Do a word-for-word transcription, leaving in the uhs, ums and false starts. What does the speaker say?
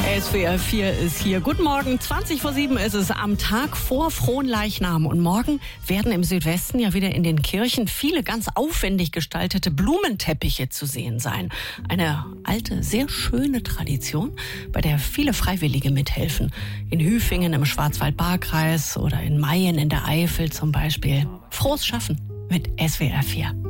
S W R vier ist hier. Guten Morgen, zwanzig vor sieben ist es am Tag vor Fronleichnam. Und morgen werden im Südwesten ja wieder in den Kirchen viele ganz aufwendig gestaltete Blumenteppiche zu sehen sein. Eine alte, sehr schöne Tradition, bei der viele Freiwillige mithelfen. In Hüfingen im Schwarzwald-Baar-Kreis oder in Mayen in der Eifel zum Beispiel. Frohes Schaffen mit S W R vier.